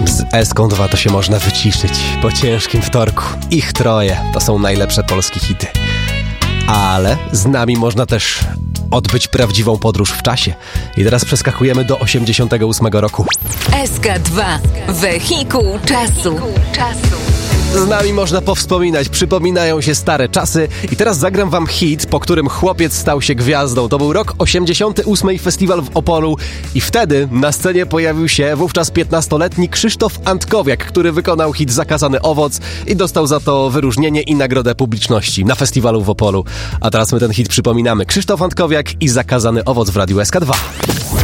Z Eską 2 to się można wyciszyć po ciężkim wtorku. Ich troje to są najlepsze polskie hity. Ale z nami można też odbyć prawdziwą podróż w czasie. I teraz przeskakujemy do 88 roku. SK2. Wehikuł czasu. Z nami można powspominać, przypominają się stare czasy i teraz zagram wam hit, po którym chłopiec stał się gwiazdą. To był rok 88, festiwal w Opolu i wtedy na scenie pojawił się wówczas 15-letni Krzysztof Antkowiak, który wykonał hit Zakazany owoc i dostał za to wyróżnienie i nagrodę publiczności na festiwalu w Opolu. A teraz my ten hit przypominamy. Krzysztof Antkowiak i Zakazany owoc w Radiu SK2.